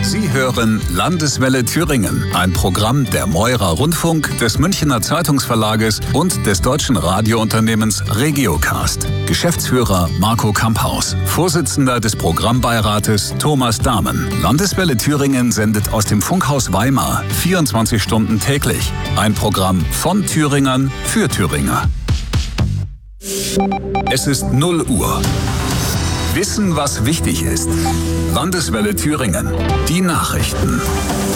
Sie hören Landeswelle Thüringen, ein Programm der Mäurer Rundfunk, des Münchener Zeitungsverlages und des deutschen Radiounternehmens Regiocast. Geschäftsführer Marco Kamphaus, Vorsitzender des Programmbeirates Thomas Dahmen. Landeswelle Thüringen sendet aus dem Funkhaus Weimar 24 Stunden täglich. Ein Programm von Thüringern für Thüringer. Es ist 0 Uhr. Wissen, was wichtig ist. Landeswelle Thüringen. Die Nachrichten.